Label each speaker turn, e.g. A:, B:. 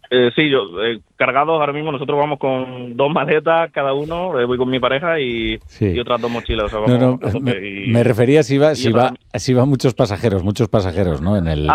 A: Sí, yo cargados ahora mismo, nosotros vamos con 2 maletas cada uno, voy con mi pareja y
B: Sí.
A: otras 2 mochilas, o sea,
B: No,
A: vamos
B: no,
A: a tope.
B: me refería si
A: y otra-
B: va muchos pasajeros, ¿no? En el,